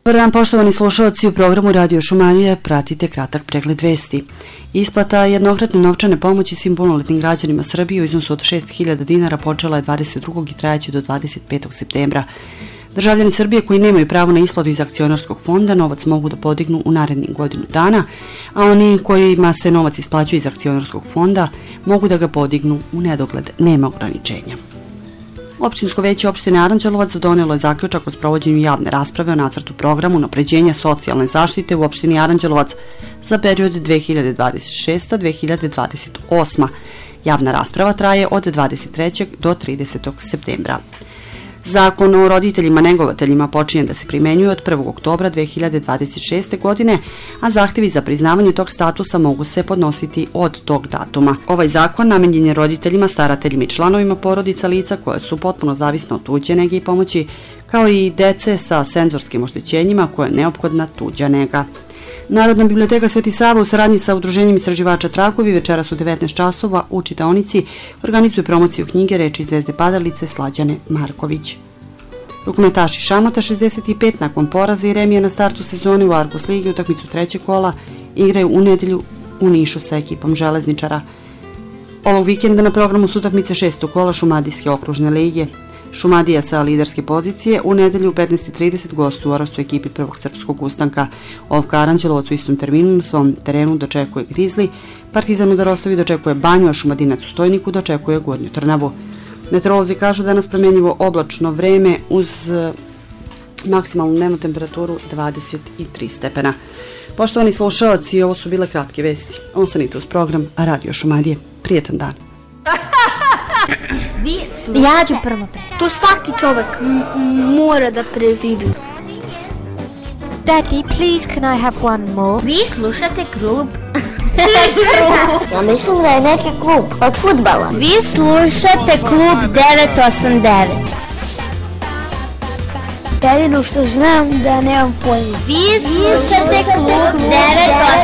Dobar dan, poštovani slušalci, u programu Radio Šumadija pratite kratak pregled vesti. Isplata jednokratne novčane pomoći svim punoletnim građanima Srbije u iznosu od 6.000 dinara počela je 22. i trajaće do 25. septembra. Državljani Srbije koji nemaju pravo na isplatu iz akcionarskog fonda novac mogu da podignu u narednih godinu dana, a oni kojima se novac isplaćuje iz akcionarskog fonda mogu da ga podignu u nedogled, nema ograničenja. Opštinsko veće opštine Aranđelovac donelo je zaključak o sprovođenju javne rasprave o nacrtu programu unapređenja socijalne zaštite u opštini Aranđelovac za period 2026-2028. Javna rasprava traje od 23. do 30. septembra. Zakon o roditeljima negovateljima počinje da se primenjuje od 1. oktobra 2026. godine, a zahtevi za priznavanje tog statusa mogu se podnositi od tog datuma. Ovaj zakon namenjen je roditeljima, starateljima i članovima porodica lica koja su potpuno zavisna od tuđe nege i pomoći, kao i dece sa senzorskim oštećenjima koje je neophodna tuđa nega. Narodna biblioteka Sveti Sava u saradnji sa Udruženjem istraživača Trakovi večeras u 19 časova u čitaonici organizuje promociju knjige Reči zvezde padalice Slađane Marković. Rukometaši Šamata 65 nakon poraza i remija na startu sezone u Argus ligi utakmicu trećeg kola igraju u nedelju u Nišu sa ekipom železničara. Ovog vikenda na programu su utakmice šestog kola Šumadijske okružne lige. Šumadija sa liderske pozicije u nedelju u 15:30 gostu u Orasu ekipi Prvog srpskog ustanka. Ovka Aranđelovac u istom terminu na svom terenu dočekuje Grizli, Partizan u Darostavi dočekuje Banju, a Šumadinac u Stojniku dočekuje Gornju Trnavu. Meteorolozi kažu danas promenljivo oblačno vreme uz maksimalnu dnevnu temperaturu 23 stepena. Poštovani slušalci, ovo su bile kratke vesti. Ostanite uz program Radio Šumadije. Prijetan dan. Ja ću prvo pre. Tu svaki čovek mora da preživi. Daddy, please can I have one more? Vi slušate klub. Ja mislim da je neki klub od fudbala. Vi slušate klub 989. Jedino što znam da nemam pojma. Vi slušate klub 989.